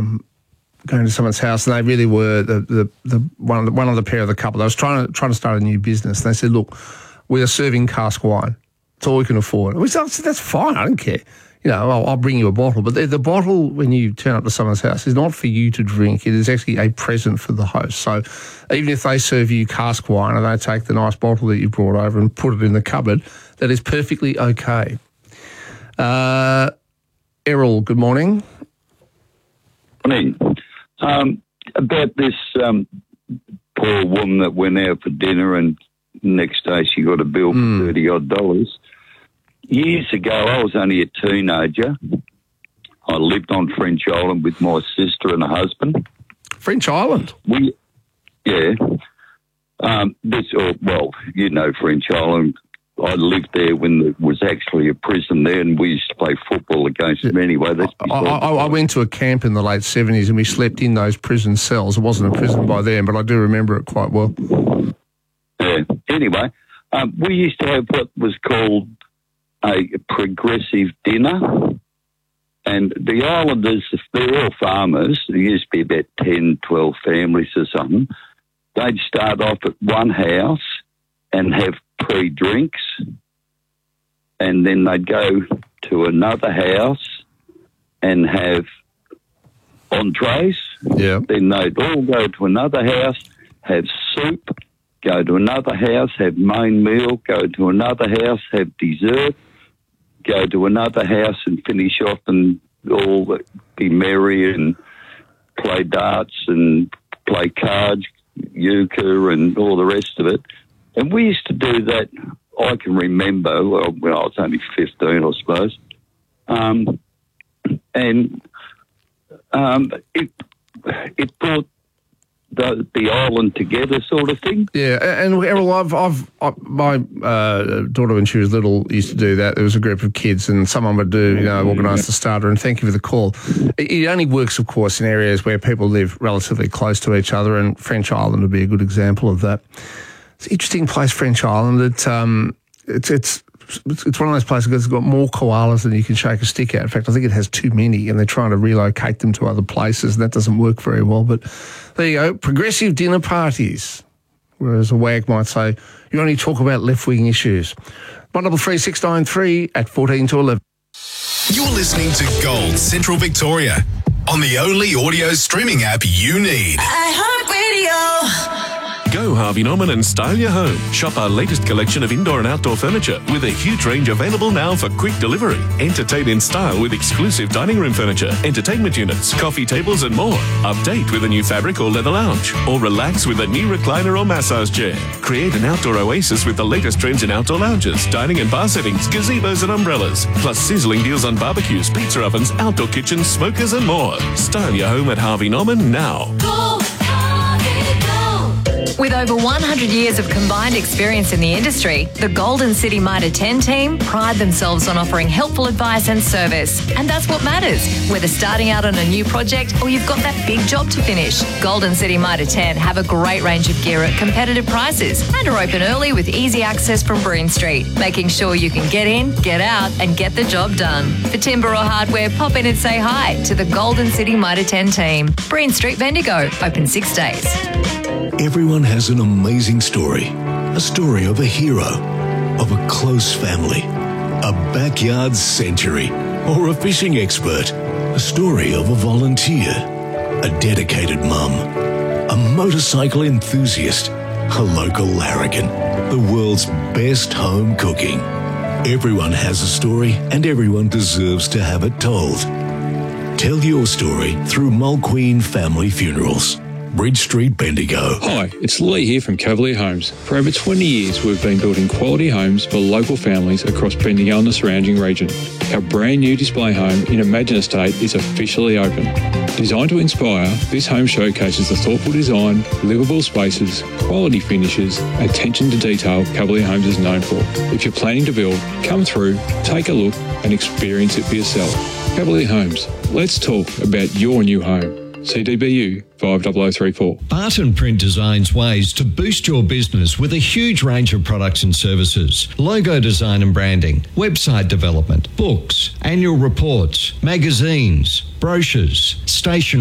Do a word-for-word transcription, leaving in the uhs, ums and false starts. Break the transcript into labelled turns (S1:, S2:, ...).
S1: um, going to someone's house, and they really were the the, the one of the one of the pair of the couple. They was trying to trying to start a new business. And they said, "Look, we are serving cask wine. It's all we can afford." And we said, "That's fine. I don't care. You know, I'll, I'll bring you a bottle." But the, the bottle, when you turn up to someone's house, is not for you to drink. It is actually a present for the host. So even if they serve you cask wine and they take the nice bottle that you brought over and put it in the cupboard, that is perfectly okay. Uh, Errol, good morning.
S2: Morning. Um, about this um, poor woman that went out for dinner and next day she got a bill for
S1: Mm.
S2: thirty odd dollars. Years ago, I was only a teenager. I lived on French Island with my sister and her husband.
S1: French Island?
S2: We, yeah. Um, this, oh, well, you know French Island. I lived there when there was actually a prison there, and we used to play football against them anyway. That's
S1: I, I, I went to a camp in the late seventies and we slept in those prison cells. It wasn't a prison by then, but I do remember it quite well.
S2: Yeah. Anyway, um, we used to have what was called a progressive dinner. And the islanders, they're all farmers. There used to be about ten, twelve families or something. They'd start off at one house and have pre-drinks, and then they'd go to another house and have entrees.
S1: Yeah.
S2: Then they'd all go to another house, have soup, go to another house, have main meal, go to another house, have dessert, go to another house and finish off and all be merry and play darts and play cards, euchre and all the rest of it. And we used to do that, I can remember, well, when I was only fifteen, I suppose. Um, and um, it it brought the, the island together, sort of thing.
S1: Yeah, and Errol, I've, I've, I, my uh, daughter when she was little used to do that. There was a group of kids, and someone would do, you know, organise the starter. And thank you for the call. It, it only works, of course, in areas where people live relatively close to each other, and French Island would be a good example of that. It's an interesting place, French Island. It, um, it's it's it's one of those places that's got more koalas than you can shake a stick at. In fact, I think it has too many, and they're trying to relocate them to other places, and that doesn't work very well. But there you go, progressive dinner parties. Whereas a wag might say, you only talk about left-wing issues. one double three six nine three at fourteen to eleven.
S3: You're listening to Gold Central Victoria on the only audio streaming app you need.
S4: iHeartRadio.
S5: Go Harvey Norman and style your home. Shop our latest collection of indoor and outdoor furniture with a huge range available now for quick delivery. Entertain in style with exclusive dining room furniture, entertainment units, coffee tables and more. Update with a new fabric or leather lounge, or relax with a new recliner or massage chair. Create an outdoor oasis with the latest trends in outdoor lounges, dining and bar settings, gazebos and umbrellas, plus sizzling deals on barbecues, pizza ovens, outdoor kitchens, smokers and more. Style your home at Harvey Norman now.
S4: Go, Harvey, go. With over one hundred years of combined experience in the industry, the Golden City Mitre ten team pride themselves on offering helpful advice and service. And that's what matters, whether starting out on a new project or you've got that big job to finish. Golden City Mitre ten have a great range of gear at competitive prices and are open early with easy access from Breen Street, making sure you can get in, get out and get the job done. For timber or hardware, pop in and say hi to the Golden City Mitre ten team. Breen Street, Bendigo, open six days.
S6: Everyone has an amazing story. A story of a hero, of a close family, a backyard century, or a fishing expert. A story of a volunteer, a dedicated mum, a motorcycle enthusiast, a local larrikin, the world's best home cooking. Everyone has a story and everyone deserves to have it told. Tell your story through Mulqueen Family Funerals. Bridge Street, Bendigo.
S7: Hi, it's Lee here from Cavalier Homes. For over twenty years, we've been building quality homes for local families across Bendigo and the surrounding region. Our brand new display home in Imagine Estate is officially open. Designed to inspire, this home showcases the thoughtful design, livable spaces, quality finishes, attention to detail Cavalier Homes is known for. If you're planning to build, come through, take a look and experience it for yourself. Cavalier Homes, let's talk about your new home. C D B U five zero zero three four.
S8: Barton Print designs ways to boost your business with a huge range of products and services. Logo design and branding, website development, books, annual reports, magazines, brochures, stationery.